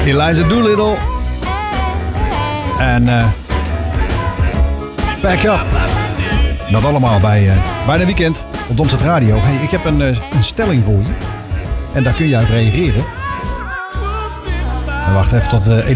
Eliza Doolittle. En Back Up. Dat allemaal bij Bijna Weekend op Domstad Radio. Hey, ik heb een stelling voor je. En daar kun je uit reageren. En wacht even tot